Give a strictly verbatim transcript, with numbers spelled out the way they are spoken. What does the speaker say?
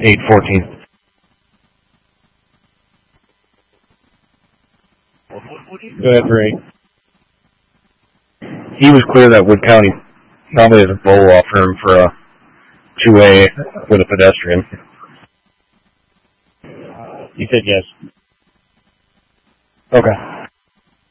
eight fourteen. Go ahead for eight. He was clear that Wood County probably has a bowl offer him for a two A with a pedestrian. You said yes. Okay.